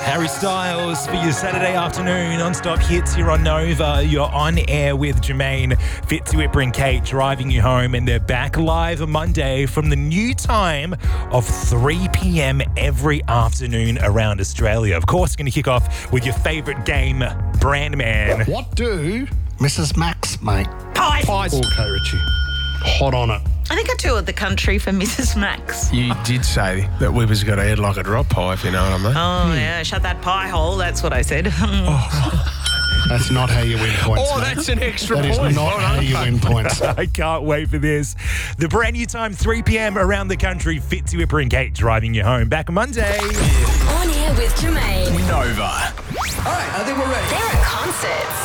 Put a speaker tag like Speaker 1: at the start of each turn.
Speaker 1: Harry Styles for your Saturday afternoon non-stop hits here on Nova. You're on air with Jermaine, Fitzy, Whipper and Kate driving you home, and they're back live on Monday from the new time of 3 p.m. every afternoon around Australia. Of course, going to kick off with your favourite game, Brandman.
Speaker 2: What do Mrs. Max make?
Speaker 3: Pies.
Speaker 2: Okay, Richie. Hot on it.
Speaker 4: I think I toured the country for Mrs. Max.
Speaker 3: You did say that Whipper's got a head like a drop pie, if you know what I mean.
Speaker 4: Oh, yeah, shut that pie hole. That's what I said.
Speaker 2: That's not how you win points.
Speaker 3: Oh,
Speaker 2: mate.
Speaker 3: that's an extra
Speaker 2: That is
Speaker 3: point.
Speaker 2: not how you win points.
Speaker 1: I can't wait for this. The brand new time, 3 p.m. around the country. Fitzy, Whipper and Kate driving you home. Back on Monday.
Speaker 5: On air with Jermaine.
Speaker 3: Nova.
Speaker 5: All right, I think we're ready. They're at concerts.